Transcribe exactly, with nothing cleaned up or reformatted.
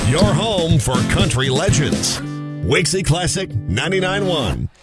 Your home for country legends. Wixie Classic ninety-nine point one.